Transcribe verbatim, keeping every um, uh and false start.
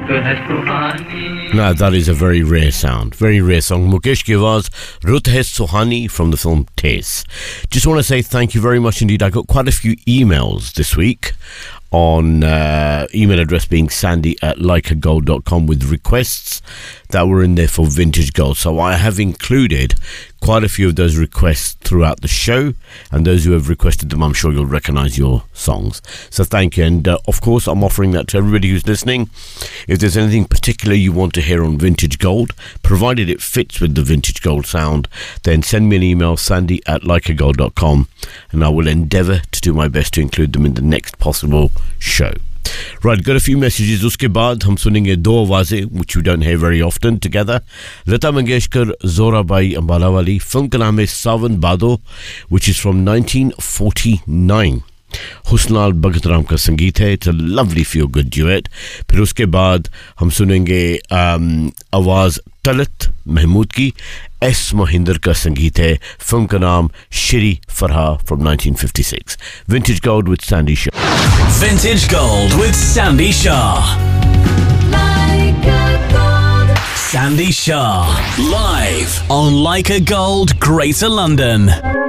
Now that is a very rare sound, very rare song. Mukesh ki awaaz, Rut Hai Suhani from the film Taze. Just want to say thank you very much indeed. I got quite a few emails this week on uh, email address being sandy at leica gold dot com with requests that were in there for Vintage Gold. So I have included quite a few of those requests throughout the show, and those who have requested them, I'm sure you'll recognize your songs. So thank you. And uh, of course, I'm offering that to everybody who's listening. If there's anything particular you want to hear on Vintage Gold, provided it fits with the Vintage Gold sound, then send me an email, sandy at leica gold dot com, and I will endeavor to do my best to include them in the next possible show. Right, got a few messages. Uske baad hum sunenge do awaze which you don't hear very often together. Lata Mangeshkar, Zora Bai Ambala Wali. Film ka naam hai Sawan Bado, which is from nineteen forty-nine. Husnal Bhagat Ram ka sangeet hai. It's a lovely feel good duet. Phir uske baad hum sunenge um, Awaz Talat Mahmood ki. S. Mohinder ka sangeet hai. Film ka naam Shri Farha from nineteen fifty-six. Vintage Gold with Sandy Shah. Vintage Gold with Sandy Shah. Leica Gold. Sandy Shah live on Leica Gold, Greater London.